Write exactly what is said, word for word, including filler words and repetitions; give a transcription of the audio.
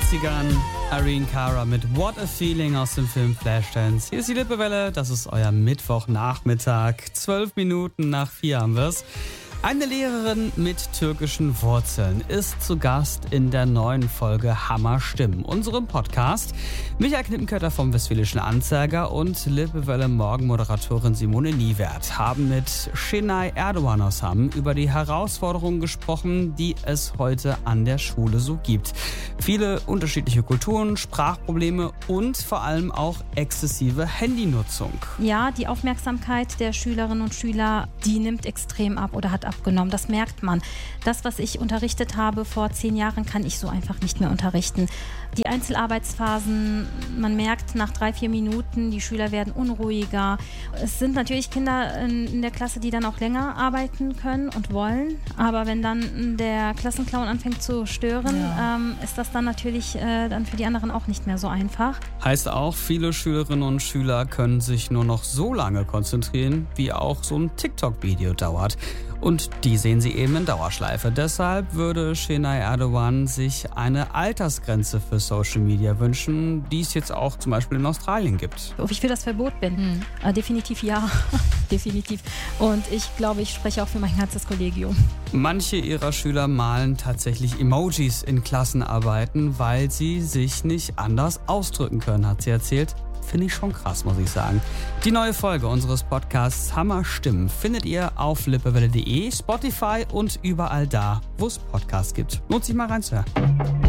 sechzigern. Irene Cara mit What a Feeling aus dem Film Flashdance. Hier ist die Lippewelle, das ist euer Mittwochnachmittag. Zwölf Minuten nach vier haben wir's. Eine Lehrerin mit türkischen Wurzeln ist zu Gast in der neuen Folge Hammer Stimmen, unserem Podcast. Michael Knippenkötter vom Westfälischen Anzeiger und Lippewelle-Morgenmoderatorin Simone Niewert haben mit Şenay Erdoğan aus Hamm über die Herausforderungen gesprochen, die es heute an der Schule so gibt. Viele unterschiedliche Kulturen, Sprachprobleme und vor allem auch exzessive Handynutzung. Ja, die Aufmerksamkeit der Schülerinnen und Schüler, die nimmt extrem ab oder hat abgenommen. Das merkt man. Das, was ich unterrichtet habe vor zehn Jahren, kann ich so einfach nicht mehr unterrichten. Die Einzelarbeitsphasen, man merkt nach drei, vier Minuten, die Schüler werden unruhiger. Es sind natürlich Kinder in der Klasse, die dann auch länger arbeiten können und wollen. Aber wenn dann der Klassenclown anfängt zu stören, ja. ähm, ist das dann natürlich äh, dann für die anderen auch nicht mehr so einfach. Heißt auch, viele Schülerinnen und Schüler können sich nur noch so lange konzentrieren, wie auch so ein TikTok-Video dauert. Und die sehen sie eben in Dauerschleife. Deshalb würde Şenay Erdoğan sich eine Altersgrenze für Social Media wünschen, die es jetzt auch zum Beispiel in Australien gibt. Ob ich für das Verbot bin? Hm. Äh, definitiv ja. Definitiv. Und ich glaube, ich spreche auch für mein ganzes Kollegium. Manche ihrer Schüler malen tatsächlich Emojis in Klassenarbeiten, weil sie sich nicht anders ausdrücken können, hat sie erzählt. Finde ich schon krass, muss ich sagen. Die neue Folge unseres Podcasts Hammer Stimmen findet ihr auf lippewelle punkt de, Spotify und überall da, wo es Podcasts gibt. Lohnt sich mal reinzuhören.